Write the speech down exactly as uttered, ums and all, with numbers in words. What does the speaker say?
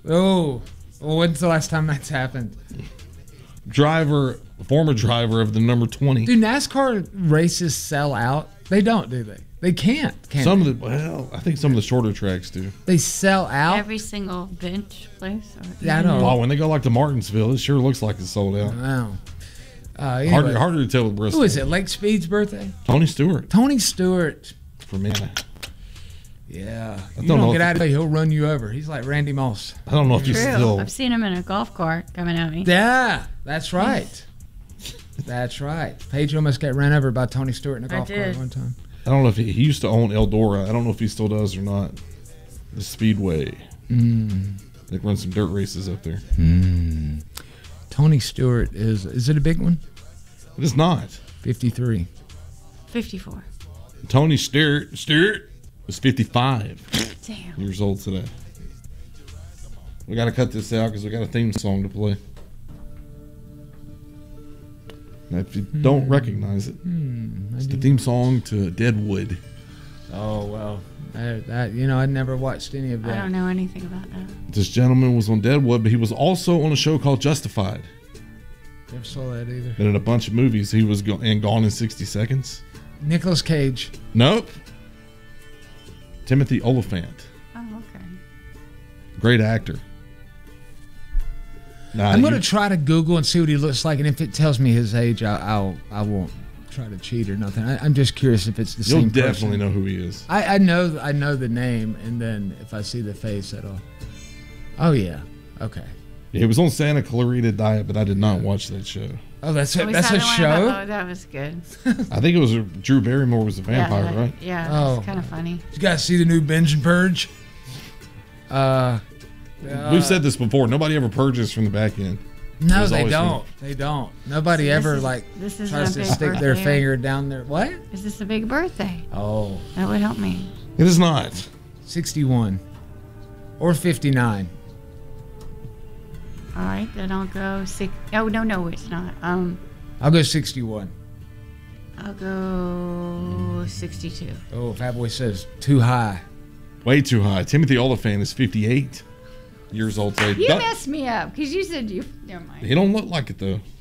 Oh, well, when's the last time that's happened? Driver, former driver of the number twenty. Do NASCAR races sell out? They don't, do they? They can't. Can some they? of the well, I think some of the shorter tracks do. They sell out. Every single bench place. Or Yeah, I know. Oh, when they go like to Martinsville, it sure looks like it's sold out. Wow. Uh, anyway, harder, harder to tell with Bristol. who is it? Lake Speed's birthday? Tony Stewart. Tony Stewart. For me. Yeah. I You don't don't, know get if- out of there, he'll run you over. He's like Randy Moss. I don't know if he's True. still. I've seen him in a golf cart coming at me. Yeah, that's right. That's right. Paige almost got ran over by Tony Stewart in a I golf cart did. one time. I don't know if he, he used to own Eldora. I don't know if he still does or not. The Speedway. Mm. They run some dirt races up there. Mm. Tony Stewart is, is it a big one? It is not. fifty-three. fifty-four. Tony Stewart, Stewart was fifty-five Damn. years old today. We got to cut this out because we got a theme song to play. Now, if you don't recognize it, Hmm, I it's the do- theme song to Deadwood. Oh, well. That, that you know, I never watched any of I that. don't know anything about that. This gentleman was on Deadwood, but he was also on a show called Justified. Never saw that either. And in a bunch of movies, he was go- in Gone in sixty seconds. Nicolas Cage. Nope. Timothy Oliphant. Oh, okay. Great actor. Nah, I'm going you- to try to Google and see what he looks like, and if it tells me his age, I'll, I'll I won't try to cheat or nothing. I, I'm just curious if it's the You'll same definitely person. know who he is. I, I know I know the name, and then if I see the face, it'll. Oh yeah, okay. Yeah, he was on Santa Clarita Diet, but I did not watch that show. Oh, that's a, Was that's that a the one show. about- oh, that was good. I think it was Drew Barrymore was a vampire, yeah, that- right? Yeah, Oh. it's kind of funny. You guys see the new Binge and Purge? Uh, We've said this before. Nobody ever purges from the back end. no, There's they always don't. They don't. Nobody This ever is- like this is tries a to big stick their birthday. finger down there. What? Is this a big birthday? Oh, That would help me. It is not. sixty-one or fifty-nine. All right, then I'll go six. Oh no, no, it's not. Um, I'll go sixty-one. I'll go sixty-two. Oh, Fat Boy says too high. Way too high. Timothy Oliphant is fifty-eight years old today. You Duh- messed me up because you said you. Never mind. he don't look like it though.